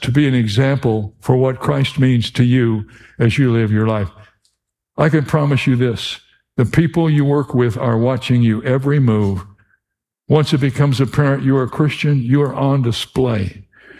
to be an example for what Christ means to you as you live your life. I can promise you this. The people you work with are watching you every move. Once it becomes apparent you are a Christian, you are on display.